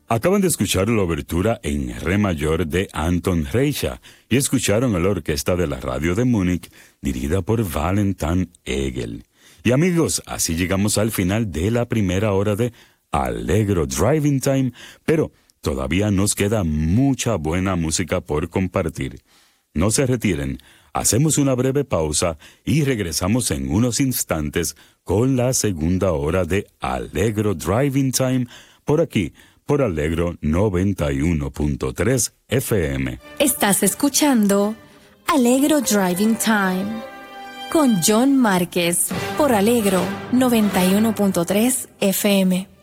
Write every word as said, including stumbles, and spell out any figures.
Acaban de escuchar la obertura en re mayor de Anton Reicha y escucharon a la orquesta de la radio de Múnich, dirigida por Valentin Egel. Y amigos, así llegamos al final de la primera hora de Allegro Driving Time, pero todavía nos queda mucha buena música por compartir. No se retiren, hacemos una breve pausa y regresamos en unos instantes con la segunda hora de Allegro Driving Time por aquí, por Allegro noventa y uno punto tres F M. Estás escuchando Allegro Driving Time con John Márquez por Allegro noventa y uno punto tres F M.